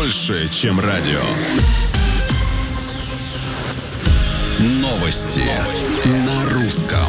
больше, чем радио. Новости на русском.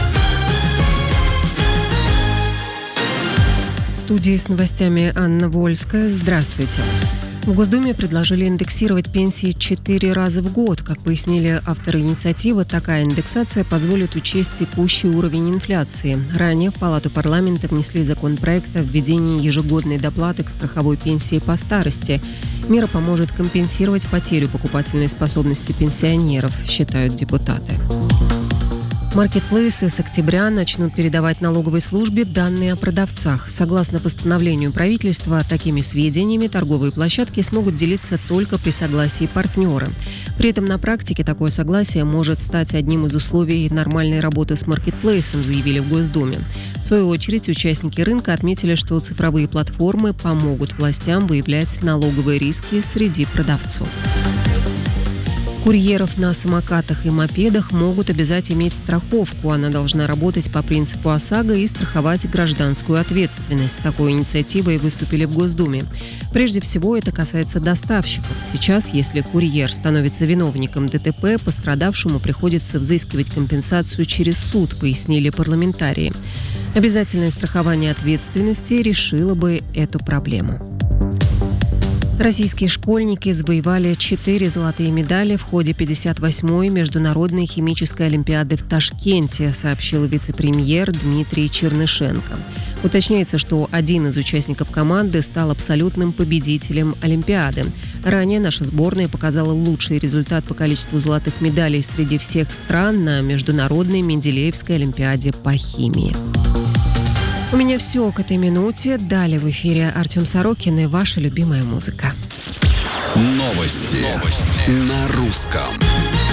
В студии с новостями Анна Вольская. Здравствуйте. В Госдуме предложили индексировать пенсии 4 раза в год. Как пояснили авторы инициативы, такая индексация позволит учесть текущий уровень инфляции. Ранее в Палату парламента внесли законопроект о введении ежегодной доплаты к страховой пенсии по старости. Мера поможет компенсировать потерю покупательной способности пенсионеров, считают депутаты. Маркетплейсы с октября начнут передавать налоговой службе данные о продавцах. Согласно постановлению правительства, такими сведениями торговые площадки смогут делиться только при согласии партнера. При этом на практике такое согласие может стать одним из условий нормальной работы с маркетплейсом, заявили в Госдуме. В свою очередь, участники рынка отметили, что цифровые платформы помогут властям выявлять налоговые риски среди продавцов. Курьеров на самокатах и мопедах могут обязать иметь страховку. Она должна работать по принципу ОСАГО и страховать гражданскую ответственность. С такой инициативой выступили в Госдуме. Прежде всего, это касается доставщиков. Сейчас, если курьер становится виновником ДТП, пострадавшему приходится взыскивать компенсацию через суд, пояснили парламентарии. Обязательное страхование ответственности решило бы эту проблему. Российские школьники завоевали 4 золотые медали в ходе 58-й международной химической олимпиады в Ташкенте, сообщил вице-премьер Дмитрий Чернышенко. Уточняется, что один из участников команды стал абсолютным победителем олимпиады. Ранее наша сборная показала лучший результат по количеству золотых медалей среди всех стран на международной Менделеевской олимпиаде по химии. У меня все к этой минуте. Далее в эфире Артем Сорокин и ваша любимая музыка. Новости на русском.